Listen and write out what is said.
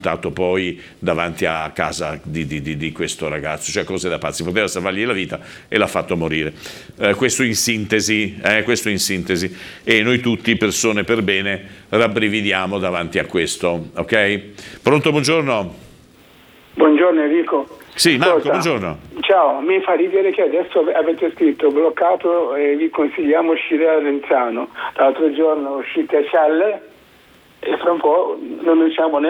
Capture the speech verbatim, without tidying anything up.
poi davanti a casa di, di, di, di questo ragazzo, cioè cose da pazzi, poteva salvargli la vita e l'ha fatto morire. Eh, questo in sintesi, eh, questo in sintesi, e noi tutti, persone per bene, rabbrividiamo davanti a questo, ok? Pronto, buongiorno? Buongiorno Enrico. Sì, Marco, Cosa? buongiorno. Ciao, mi fa ridere che adesso avete scritto bloccato e vi consigliamo uscire a Renzano. L'altro giorno uscite a Cialle e fra un po' non riusciamo neanche